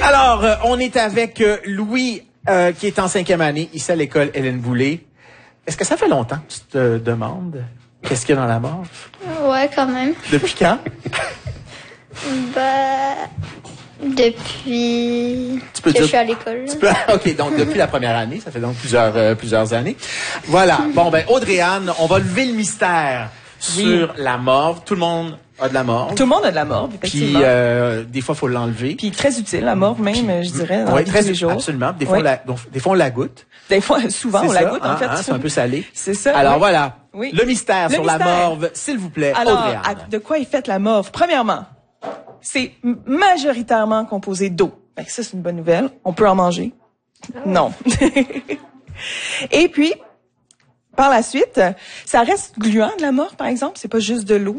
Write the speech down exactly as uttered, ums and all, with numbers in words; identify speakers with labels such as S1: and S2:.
S1: Alors, euh, on est avec euh, Louis, euh, qui est en cinquième année, ici à l'école Hélène Boulay. Est-ce que ça fait longtemps que tu te demandes qu'est-ce qu'il y a dans la morve?
S2: Ouais, quand même.
S1: Depuis quand?
S2: Bah, depuis
S1: Tu peux
S2: que
S1: dire-
S2: je suis à l'école.
S1: Tu peux- OK, donc depuis la première année, ça fait donc plusieurs euh, plusieurs années. Voilà. Bon, ben, Audrey-Anne, on va lever le mystère
S3: Oui.
S1: sur la morve. Tout le monde a de la morve.
S3: Tout le monde a de la morve,
S1: Puis,
S3: effectivement.
S1: euh, des fois, il faut l'enlever.
S3: Puis très utile, la morve même, je dirais, dans
S1: Oui,
S3: la vie de
S1: très
S3: tous les jours.
S1: absolument. Des fois,
S3: Oui.
S1: on la, donc, des fois, on la goûte.
S3: Des fois, souvent,
S1: C'est
S3: on la
S1: ça,
S3: goûte, en
S1: hein,
S3: fait.
S1: hein, c'est un peu salé.
S3: C'est ça.
S1: Alors
S3: oui.
S1: voilà,
S3: Oui.
S1: le mystère
S3: Le
S1: sur la
S3: mystère.
S1: morve, s'il vous plaît,
S3: Alors,
S1: Audrey-Anne.
S3: à- de quoi est faite la morve? Premièrement, c'est m- majoritairement composé d'eau. Fait que ça, c'est une bonne nouvelle. On peut en manger. Non. Et puis, par la suite, ça reste gluant de la morve, par exemple. C'est pas juste de l'eau.